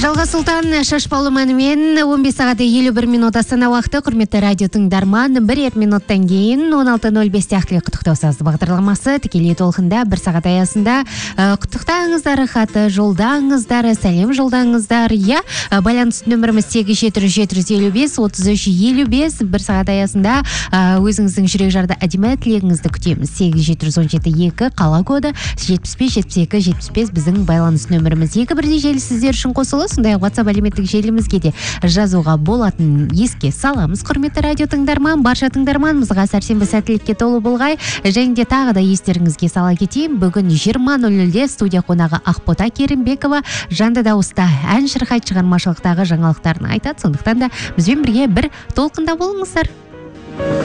Жалға Сұлтан шашпалы мәнімен 15 сағаты 51 минут Астана уақыты. Құрметті радио тыңдарман, 1 минуттан кейін 16:05 тәқтілі құттықтау сазды бағдарламасы тікелей толқында 1 сағат аясында құттықтаңыздар, хаты жолдаңыздар, сәлем жолдаңыздар. Байланыс нөміріміз 87-755-3355. 1 сағат аясында өзіңіздің жүрек жарды әдемі тілегіңізді күтеміз. 87-17-2 қала коды 75-72-75 біздің байланыс нөміріміз. Екі бірдей желі сіздер үшін қосылы, сондай WhatsApp әлеуметтік желімізге де жазуға болатын еске саламыз. Құрметті радио тыңдарман, барша тыңдарманымызға сәрсенбі сәттілікке толы болғай. Және де тағы да естеріңізге сала кетейін. Бүгін 20:00-де студия қонағы Ақбота Керімбекова жанды дауыста ән шырқайды, шығармашылықтағы жаңалықтарын айтады. Сондықтан да бізбен бірге бір толқында болыңыздар.